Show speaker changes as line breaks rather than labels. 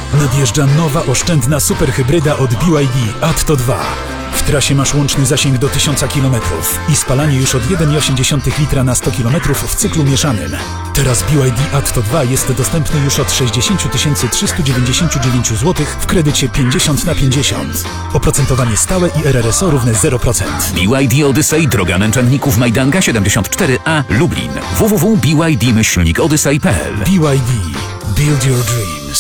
Nadjeżdża nowa, oszczędna superhybryda od BYD Atto 2. W trasie masz łączny zasięg do 1000 km i spalanie już od 1,8 litra na 100 km w cyklu mieszanym. Teraz BYD Atto 2 jest dostępny już od 60 399 zł w kredycie 50/50. Oprocentowanie stałe i RRSO równe 0%.
BYD Odyssey, droga Męczenników Majdanka 74A, Lublin. www.byd-odyssey.pl
BYD. Build your dream.